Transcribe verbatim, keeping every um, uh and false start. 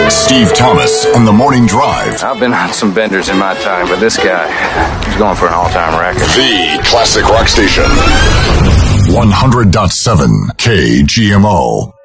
Steve Thomas on The Morning Drive. I've been on some benders in my time, but this guy, he's going for an all-time record. The Classic Rock Station. one hundred point seven K G M O.